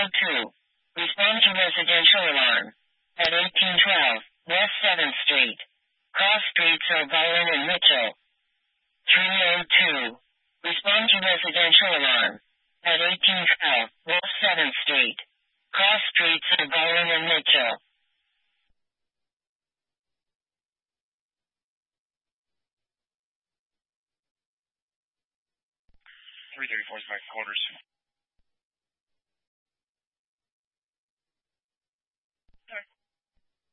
302. Respond to residential alarm. At 1812 West 7th Street. Cross streets of Garland and Mitchell. 302. Respond to residential alarm. At 1812 West 7th Street. Cross streets of Garland and Mitchell. 334 is back quarters.